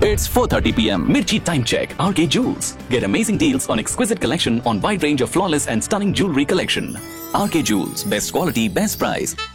It's 4:30 p.m. Mirchi time check. RK Jewels. Get amazing deals on exquisite collection on wide range of flawless and stunning jewelry collection. RK Jewels. Best quality, best price.